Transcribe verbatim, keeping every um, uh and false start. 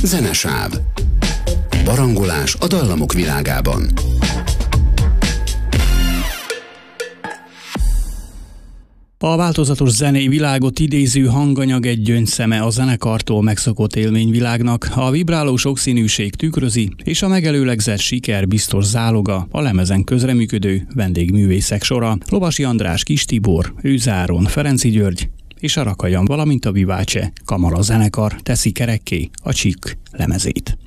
Zenesáv. Barangolás a dallamok világában. A változatos zenei világot idéző hanganyag egy gyöngyszeme a zenekartól megszokott élményvilágnak, a vibráló sokszínűség tükrözi, és a megelőlegzett siker biztos záloga a lemezen közreműködő vendégművészek sora. Lovasi András, Kis Tibor, Őze Áron, Ferenczy György és a Rakajan, valamint a Viváce kamara zenekar teszi kerekké a Csík lemezét.